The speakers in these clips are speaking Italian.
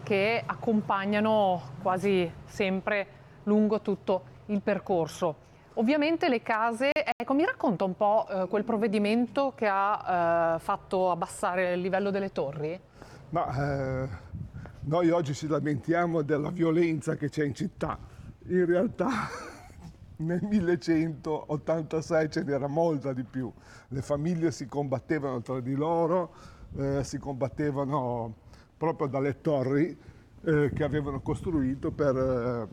che accompagnano quasi sempre lungo tutto il percorso. Ovviamente le case, ecco, mi racconta un po' quel provvedimento che ha fatto abbassare il livello delle torri? Noi oggi ci lamentiamo della violenza che c'è in città. In realtà nel 1186 ce n'era molta di più. Le famiglie si combattevano tra di loro, si combattevano proprio dalle torri che avevano costruito per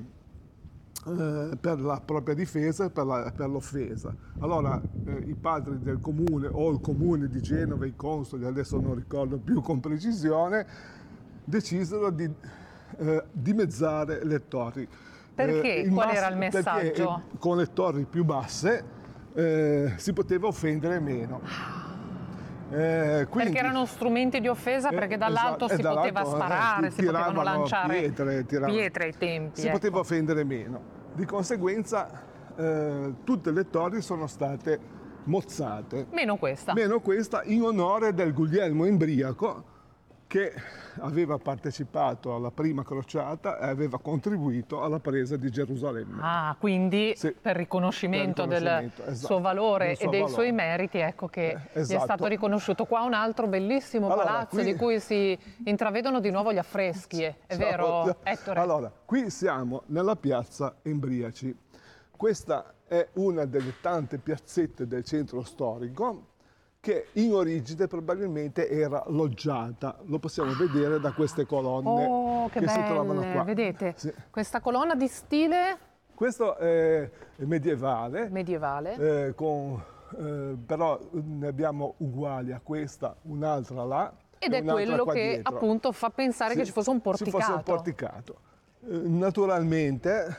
la propria difesa e per l'offesa. Allora i padri del comune o il comune di Genova, i consoli, adesso non ricordo più con precisione, decisero di dimezzare le torri. Perché? Qual era il messaggio? Perché con le torri più basse si poteva offendere meno. Perché erano strumenti di offesa, perché dall'alto si poteva sparare, si potevano lanciare pietre ai tempi. Si poteva offendere meno. Di conseguenza tutte le torri sono state mozzate. Meno questa. Meno questa, in onore del Guglielmo Imbriaco, che aveva partecipato alla prima crociata e aveva contribuito alla presa di Gerusalemme. Ah, quindi sì, per riconoscimento del esatto, suo valore e dei suoi meriti, ecco che gli è stato riconosciuto. Qua un altro bellissimo palazzo qui, di cui si intravedono di nuovo gli affreschi, è vero, Ettore? Allora, qui siamo nella piazza Embriaci. Questa è una delle tante piazzette del centro storico che in origine probabilmente era loggiata. Lo possiamo vedere da queste colonne che si trovano qua. Vedete? Sì. Questa colonna di stile? Questo è medievale. Medievale. Però ne abbiamo uguali a questa, un'altra là. Ed è quello che dietro. Appunto fa pensare che ci fosse un porticato. Ci fosse un porticato. Naturalmente,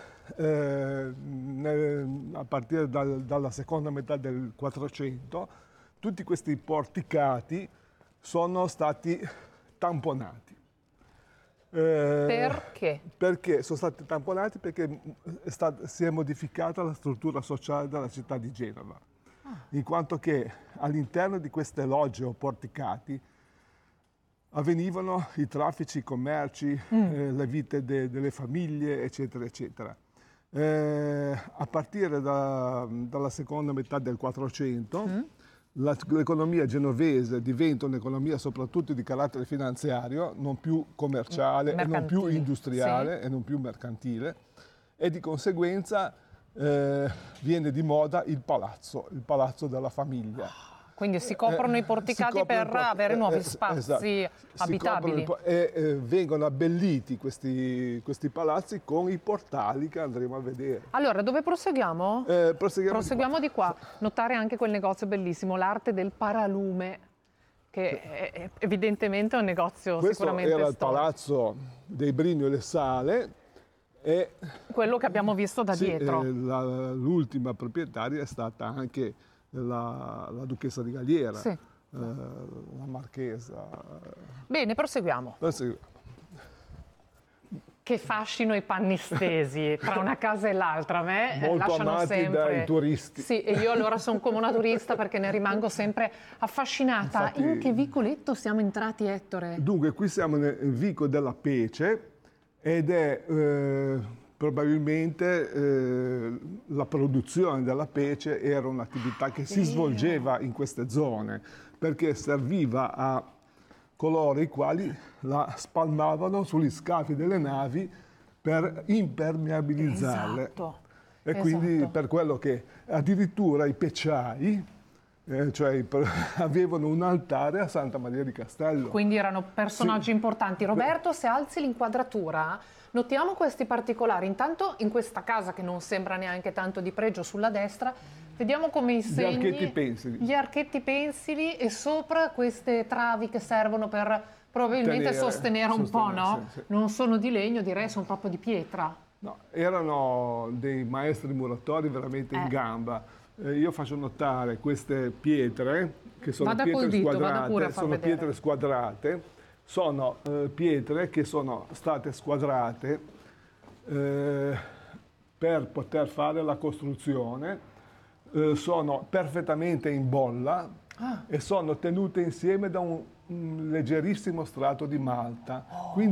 a partire dalla seconda metà del 400, tutti questi porticati sono stati tamponati. Perché? Perché sono stati tamponati? Perché si è modificata la struttura sociale della città di Genova, in quanto che all'interno di queste logge o porticati avvenivano i traffici, i commerci, le vite delle famiglie, eccetera, eccetera. A partire dalla seconda metà del 400, l'economia genovese diventa un'economia soprattutto di carattere finanziario, non più commerciale, e non più industriale, e non più mercantile, e di conseguenza viene di moda il palazzo della famiglia. Quindi si coprono i porticati per avere nuovi spazi abitabili. Vengono abbelliti questi palazzi con i portali che andremo a vedere. Allora, dove proseguiamo? Proseguiamo di qua. Notare anche quel negozio bellissimo, l'arte del paralume, che è evidentemente un negozio sicuramente storico. Questo era il storico. palazzo dei Brigno e le Sale. Quello che abbiamo visto da dietro. L'ultima proprietaria è stata anche la duchessa di Galliera, sì. La marchesa. Bene, proseguiamo. Che fascino i panni stesi tra una casa e l'altra, a me molto lasciano amati sempre dai turisti. Sì, e io allora sono come una turista perché ne rimango sempre affascinata. Infatti, in che vicoletto siamo entrati, Ettore? Dunque, qui siamo nel Vico della Pece ed è probabilmente la produzione della pece era un'attività che si svolgeva in queste zone perché serviva a coloro i quali la spalmavano sugli scafi delle navi per impermeabilizzarle. Esatto. E quindi per quello che addirittura i pecciai avevano un altare a Santa Maria di Castello. Quindi erano personaggi importanti. Roberto, se alzi l'inquadratura, notiamo questi particolari. Intanto in questa casa, che non sembra neanche tanto di pregio, sulla destra, vediamo come i segni, gli archetti pensili e sopra queste travi che servono per probabilmente sostenere un po', no? Sì. Non sono di legno, direi sono proprio di pietra. No, erano dei maestri muratori veramente in gamba. Io faccio notare queste pietre, che sono pietre squadrate, sono pietre che sono state squadrate per poter fare la costruzione, sono perfettamente in bolla e sono tenute insieme da un leggerissimo strato di malta. Quindi